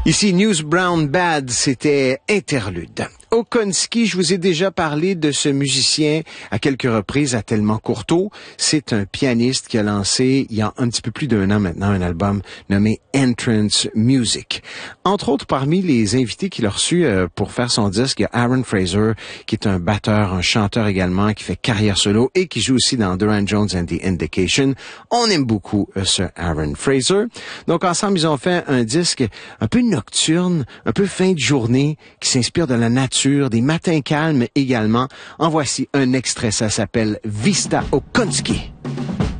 Ici, News Brown Bad, c'était Interlude. Okonski, je vous ai déjà parlé de ce musicien à quelques reprises à Tellement Courteau. C'est un pianiste qui a lancé, il y a un petit peu plus d'un an maintenant, un album nommé Entrance Music. Entre autres, parmi les invités qu'il a reçus pour faire son disque, il y a Aaron Fraser, qui est un batteur, un chanteur également, qui fait carrière solo et qui joue aussi dans Duran Jones and the Indication. On aime beaucoup ce Aaron Fraser. Donc, ensemble, ils ont fait un disque un peu nocturne, un peu fin de journée, qui s'inspire de la nature, des matins calmes également. En voici un extrait, ça s'appelle Vista Okonski.